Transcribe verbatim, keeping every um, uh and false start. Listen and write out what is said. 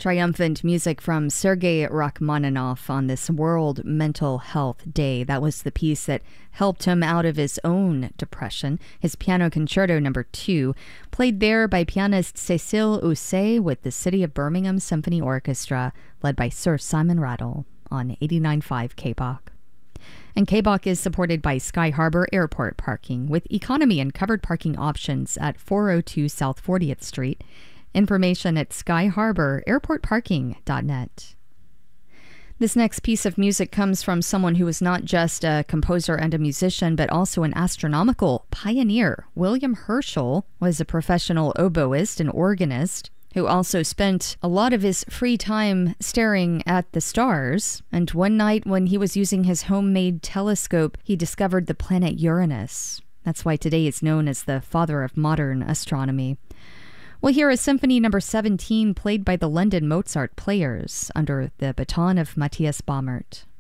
Triumphant music from Sergei Rachmaninoff on this World Mental Health Day. That was the piece that helped him out of his own depression. His Piano Concerto Number Two, played there by pianist Cécile Housset with the City of Birmingham Symphony Orchestra, led by Sir Simon Rattle on eighty-nine point five K B O C. And K B O C is supported by Sky Harbor Airport Parking with economy and covered parking options at four oh two South fortieth Street. Information at sky harbor airport parking dot net. This next piece of music comes from someone who was not just a composer and a musician, but also an astronomical pioneer. William Herschel was a professional oboist and organist who also spent a lot of his free time staring at the stars. And one night when he was using his homemade telescope, he discovered the planet Uranus. That's why today is known as the father of modern astronomy. We'll hear a Symphony Number seventeen played by the London Mozart Players under the baton of Matthias Baumert.